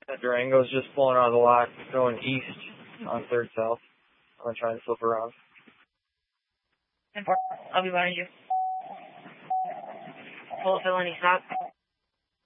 That Durango's just pulling out of the lot, going east on 3rd South. I'm going to try and flip around. I'll be behind you. Full fill any stop.